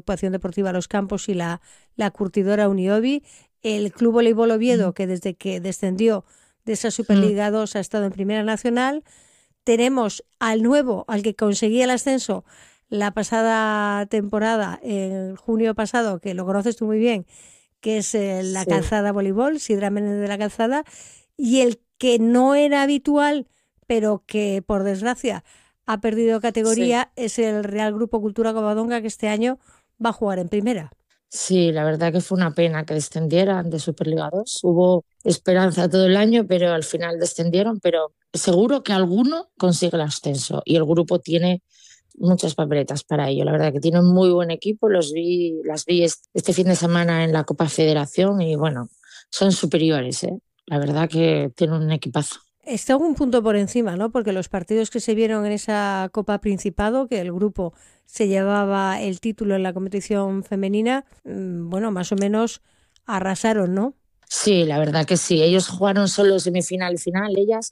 Agrupación Deportiva Los Campos y la Curtidora Uniobi, el Club Voleibol Oviedo, que desde que descendió de esa Superliga 2 ha estado en Primera Nacional. Tenemos al nuevo, al que conseguía el ascenso la pasada temporada, en junio pasado, que lo conoces tú muy bien, que es la Calzada Voleibol, Sidra Méndez de la Calzada, y el que no era habitual, pero que por desgracia ha perdido categoría, es el Real Grupo Cultura Covadonga, que este año va a jugar en primera. Sí, la verdad que fue una pena que descendieran de Superliga 2. Hubo esperanza todo el año, pero al final descendieron, pero seguro que alguno consigue el ascenso y el grupo tiene muchas papeletas para ello. La verdad que tienen muy buen equipo, las vi este fin de semana en la Copa Federación y bueno, son superiores, ¿eh? La verdad que tienen un equipazo. Está un punto por encima, ¿no? Porque los partidos que se vieron en esa Copa Principado, que el grupo se llevaba el título en la competición femenina, bueno, más o menos arrasaron, ¿no? Sí, la verdad que sí. Ellos jugaron solo semifinal y final, ellas,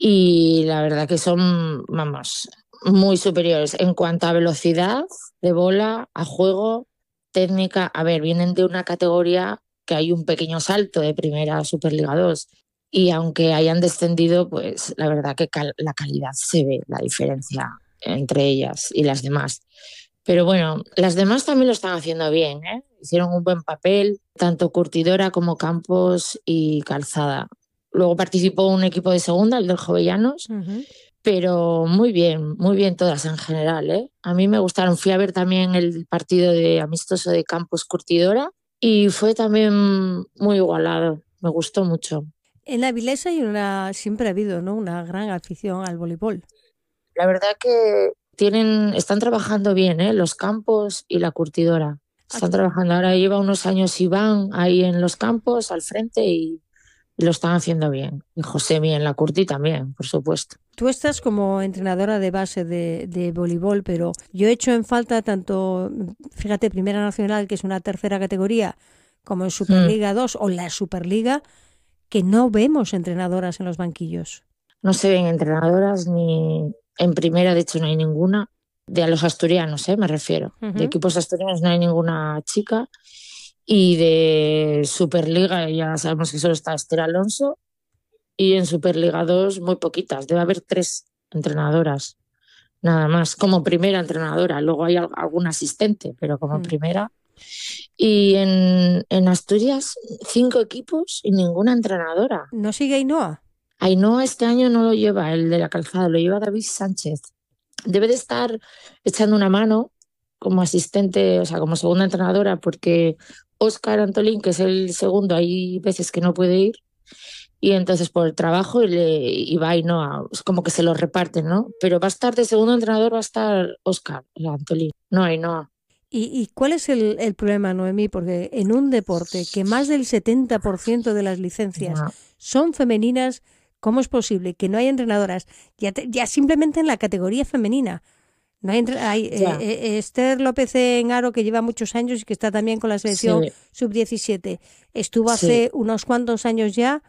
y la verdad que son, vamos, muy superiores en cuanto a velocidad de bola, a juego, técnica. A ver, vienen de una categoría que hay un pequeño salto de primera a Superliga 2 y aunque hayan descendido, pues la verdad que la calidad se ve, la diferencia entre ellas y las demás. Pero bueno, las demás también lo están haciendo bien, ¿eh? Hicieron un buen papel, tanto Curtidora como Campos y Calzada. Luego participó un equipo de segunda, el del Jovellanos, pero muy bien todas en general, ¿eh? A mí me gustaron. Fui a ver también el partido de amistoso de Campos Curtidora y fue también muy igualado. Me gustó mucho. En la Vilesa siempre ha habido, ¿no?, una gran afición al voleibol. La verdad que están trabajando bien, ¿eh? Los Campos y la Curtidora. Están trabajando. Ahora lleva unos años Iván ahí en los Campos, al frente, y lo están haciendo bien. Y Josemi en la Curti también, por supuesto. Tú estás como entrenadora de base de voleibol, pero yo he hecho en falta tanto, fíjate, Primera Nacional, que es una tercera categoría, como en Superliga 2 o la Superliga, que no vemos entrenadoras en los banquillos. No se ven entrenadoras ni en primera, de hecho no hay ninguna. De a los asturianos, me refiero. De equipos asturianos no hay ninguna chica. Y de Superliga ya sabemos que solo está Esther Alonso. Y en Superliga 2 muy poquitas. Debe haber 3 entrenadoras, nada más. Como primera entrenadora. Luego hay algún asistente, pero como primera. Y en Asturias 5 equipos y ninguna entrenadora. ¿No sigue Ainhoa? Ainhoa este año no lo lleva, el de la Calzada, lo lleva David Sánchez. Debe de estar echando una mano como asistente, o sea, como segunda entrenadora, porque Óscar Antolín, que es el segundo, hay veces que no puede ir, y entonces por el trabajo y va Ainhoa, es como que se lo reparten, ¿no? Pero va a estar de segundo entrenador, va a estar Óscar, o sea, Antolín, no Ainhoa. ¿Y cuál es el problema, Noemí? Porque en un deporte que más del 70% de las licencias son femeninas, ¿cómo es posible que no haya entrenadoras? Ya simplemente en la categoría femenina. No hay Esther López en Aro, que lleva muchos años y que está también con la selección sub-17. Estuvo hace unos cuantos años ya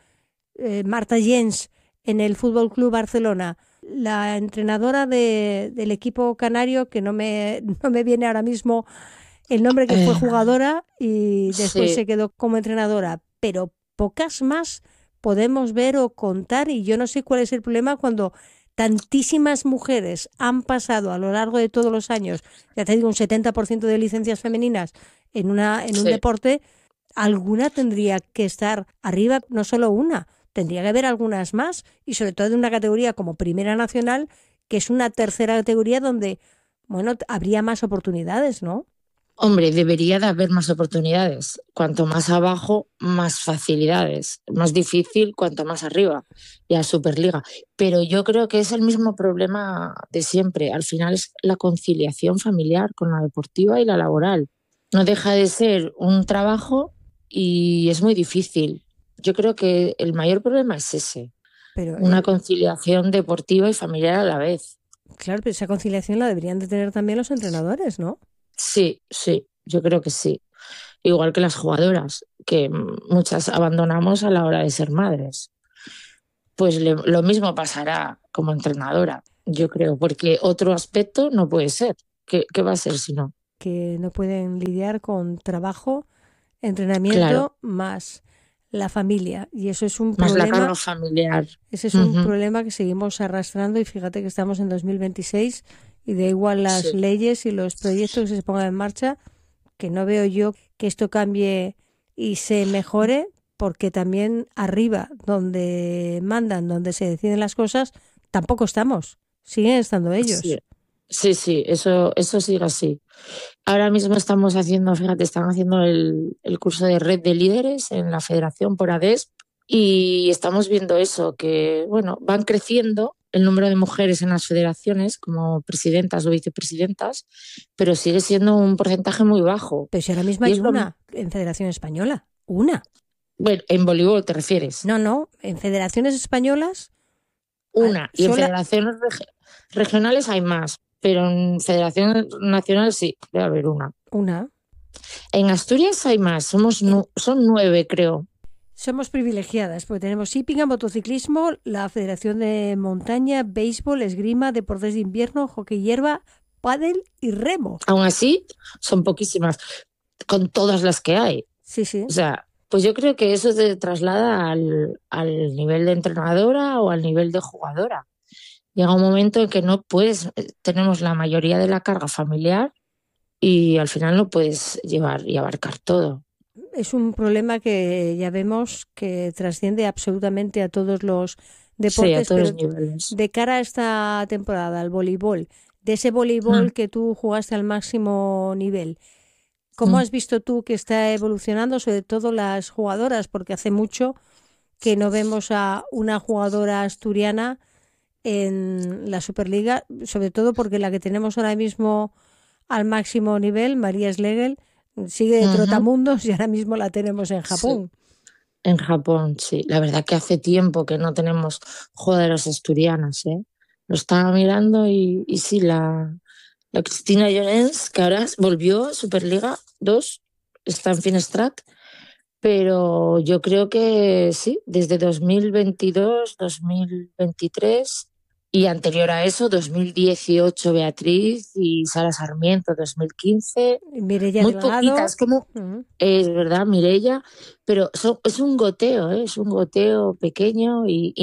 Marta Jens en el Fútbol Club Barcelona. La entrenadora del equipo canario, que no me viene ahora mismo el nombre, que fue jugadora y después se quedó como entrenadora, pero pocas más podemos ver o contar, y yo no sé cuál es el problema cuando tantísimas mujeres han pasado a lo largo de todos los años, ya te digo, un 70% de licencias femeninas en un deporte. Alguna tendría que estar arriba, no solo una, tendría que haber algunas más, y sobre todo de una categoría como Primera Nacional, que es una tercera categoría donde, bueno, habría más oportunidades, ¿no? Hombre, debería de haber más oportunidades. Cuanto más abajo, más facilidades. Más difícil, cuanto más arriba. Ya Superliga. Pero yo creo que es el mismo problema de siempre. Al final es la conciliación familiar con la deportiva y la laboral. No deja de ser un trabajo y es muy difícil. Yo creo que el mayor problema es ese. Pero, una conciliación deportiva y familiar a la vez. Claro, pero esa conciliación la deberían de tener también los entrenadores, ¿no? Sí, yo creo que sí. Igual que las jugadoras, que muchas abandonamos a la hora de ser madres. Pues lo mismo pasará como entrenadora, yo creo, porque otro aspecto no puede ser. ¿Qué va a ser si no? que no pueden lidiar con trabajo, entrenamiento, Claro, más la familia. Y eso es un más la problema, carga familiar. ese es un Ujú. problema que seguimos arrastrando y fíjate que estamos en 2026 y da igual las Sí, leyes y los proyectos que se pongan en marcha, que no veo yo que esto cambie y se mejore, porque también arriba, donde mandan, donde se deciden las cosas, tampoco estamos. Siguen estando sí, ellos. sí, eso sigue así. Ahora mismo estamos haciendo, fíjate, están haciendo el curso de red de líderes en la federación por ADES y estamos viendo eso, que bueno, van creciendo el número de mujeres en las federaciones como presidentas o vicepresidentas, pero sigue siendo un porcentaje muy bajo. Pero si ahora mismo Y hay es lo, una en Federación Española. Una. bueno, en voleibol te refieres, No, no. En federaciones españolas, una, y en sola federaciones regionales hay más, pero en federación nacional sí, debe haber una. una. En Asturias hay más, En- son 9, creo. Somos privilegiadas porque tenemos hípica, motociclismo, la Federación de Montaña, béisbol, esgrima, deportes de invierno, hockey hierba, pádel y remo. Aún así, son poquísimas, con todas las que hay. Sí, sí. O sea, pues yo creo que eso se traslada al nivel de entrenadora o al nivel de jugadora. Llega un momento en que no puedes, tenemos la mayoría de la carga familiar y al final no puedes llevar y abarcar todo. Es un problema que ya vemos que trasciende absolutamente a todos los Sí, a deportes, todos los pero niveles. de cara a esta temporada, al voleibol, de ese Mm, voleibol que tú jugaste al máximo nivel, ¿cómo mm. has visto tú que está evolucionando, sobre todo las jugadoras? Porque hace mucho que no vemos a una jugadora asturiana en la Superliga, sobre todo porque la que tenemos ahora mismo al máximo nivel, María Schlegel, sigue de Ujú. trotamundos y ahora mismo la tenemos en Sí, Japón. en Japón, sí. La verdad que hace tiempo que no tenemos jugadoras asturianas, ¿eh? Lo estaba mirando y sí, la Cristina Llorens, que ahora volvió Superliga 2 está en Finestrat, pero yo creo que sí, desde 2022, 2023 y anterior a eso, 2018 Beatriz y Sara Sarmiento, 2015, Mireia muy Delgado, poquitas, como mm, es verdad, Mireia, pero es un goteo, ¿eh? Es un goteo pequeño y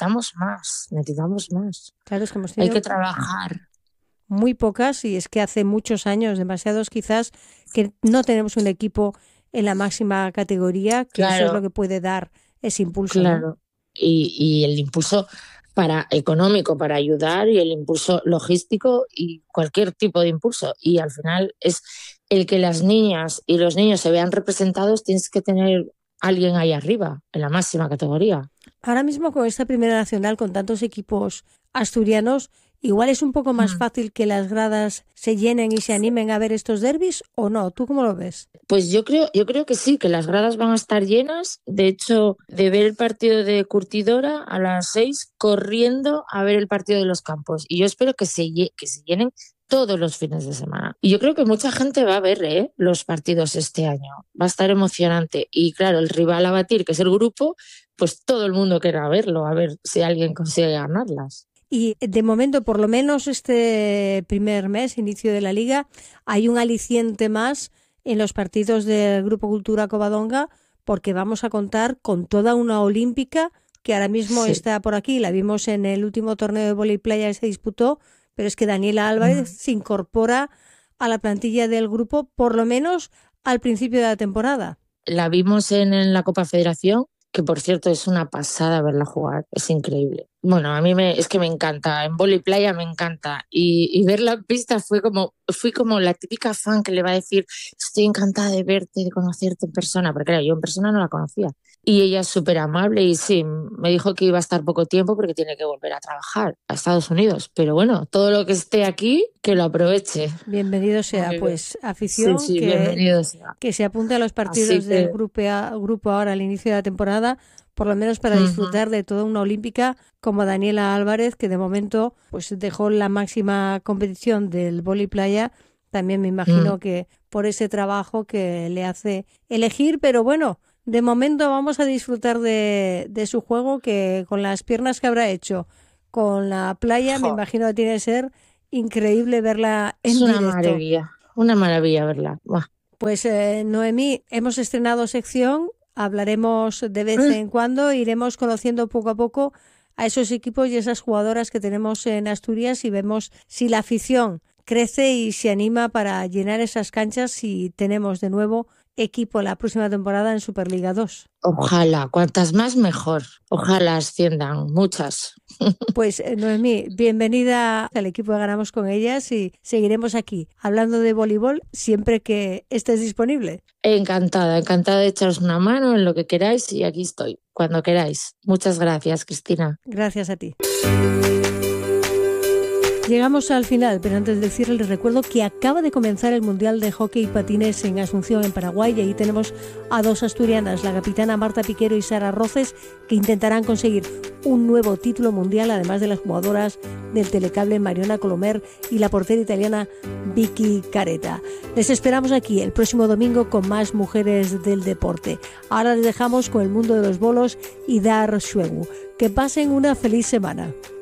necesitamos más. claro, es que hemos Hay tenido que trabajar. muy pocas y es que hace muchos años, demasiados quizás, que no tenemos un equipo en la máxima categoría, que eso es lo Claro, que puede dar ese impulso, ¿no? claro. Y el impulso para económico para ayudar y el impulso logístico y cualquier tipo de impulso. Y al final es el que las niñas y los niños se vean representados, tienes que tener alguien ahí arriba, en la máxima categoría. Ahora mismo con esta Primera Nacional, con tantos equipos asturianos, igual es un poco más Mm. fácil que las gradas se llenen y se animen a ver estos derbis o no. ¿Tú cómo lo ves? Pues yo creo que sí, que las gradas van a estar llenas. De hecho, de ver el partido de Curtidora a las 6, corriendo a ver el partido de los Campos. Y yo espero que se llenen todos los fines de semana. Y yo creo que mucha gente va a ver los partidos este año. Va a estar emocionante. Y claro, el rival a batir, que es el grupo, pues todo el mundo querrá verlo, a ver si alguien consigue ganarlas. Y de momento, por lo menos este primer mes, inicio de la liga, hay un aliciente más en los partidos del Grupo Cultura Covadonga, porque vamos a contar con toda una olímpica que ahora mismo Sí. está por aquí. La vimos en el último torneo de vóley playa que se disputó, pero es que Daniela Álvarez Mm. se incorpora a la plantilla del grupo, por lo menos al principio de la temporada. La vimos en la Copa Federación, que por cierto es una pasada verla jugar, es increíble. Bueno, es que me encanta, en vóley playa me encanta y verla en pista fui como la típica fan que le va a decir estoy encantada de verte, de conocerte en persona, porque claro, yo en persona no la conocía. Y ella es súper amable y sí, me dijo que iba a estar poco tiempo porque tiene que volver a trabajar a Estados Unidos. Pero bueno, todo lo que esté aquí, que lo aproveche. Bienvenido sea, Muy bien. pues Sí, afición sí, bienvenido sea. que se apunte a los Así partidos del que... grupo ahora al inicio de la temporada, por lo menos para Ujú. disfrutar de toda una olímpica como Daniela Álvarez, que de momento pues dejó la máxima competición del vóley playa. También me Mm. imagino que por ese trabajo que le hace elegir, pero bueno, de momento vamos a disfrutar de su juego, que con las piernas que habrá hecho con la playa, me Jo, imagino que tiene que ser increíble verla es en una directo. maravilla. una maravilla verla. Buah. Pues Noemí, hemos estrenado sección, hablaremos de vez en cuando, iremos conociendo poco a poco a esos equipos y esas jugadoras que tenemos en Asturias y vemos si la afición crece y se anima para llenar esas canchas y tenemos de nuevo equipo la próxima temporada en Superliga 2. Ojalá, cuantas más mejor. Ojalá asciendan, muchas. Pues Noemí, bienvenida al equipo de Ganamos con Ellas y seguiremos aquí hablando de voleibol siempre que estés disponible. Encantada de echaros una mano en lo que queráis y aquí estoy, cuando queráis. Muchas gracias, Cristina. Gracias a ti. Llegamos al final, pero antes de decirle, les recuerdo que acaba de comenzar el Mundial de Hockey y Patines en Asunción, en Paraguay, y ahí tenemos a dos asturianas, la capitana Marta Piquero y Sara Roces, que intentarán conseguir un nuevo título mundial, además de las jugadoras del telecable Mariona Colomer y la portera italiana Vicky Careta. Les esperamos aquí el próximo domingo con más mujeres del deporte. Ahora les dejamos con el mundo de los bolos y Dar Xuegu. Que pasen una feliz semana.